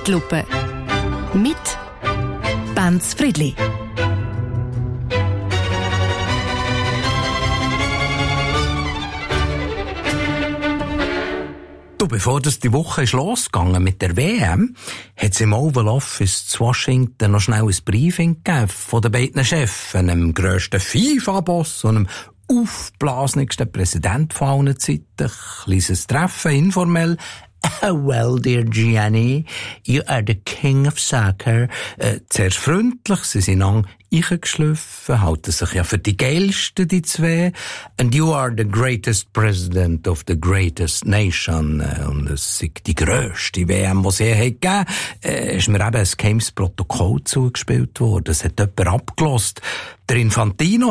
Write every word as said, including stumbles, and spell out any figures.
Zeitlupe. Mit Benz Friedli. Du, bevor das die Woche ist losgegangen mit der W M, hat es im Oval Office zu Washington noch schnell ein Briefing gegeben von den beiden Chefs, dem grössten FIFA-Boss und dem aufblasenigsten Präsident von allen Zeiten. Ein kleines Treffen, informell. Well, dear Gianni, you are the king of soccer. Äh, zuerst freundlich, sie sind lang eingeschliffen, halten sich ja für die geilsten, die zwei. And you are the greatest president of the greatest nation. Und es ist die grösste W M, die es je gegeben hat. Äh, ist mir eben ein geheimes Protokoll zugespielt worden. Es hat jemand abgelost. Der Infantino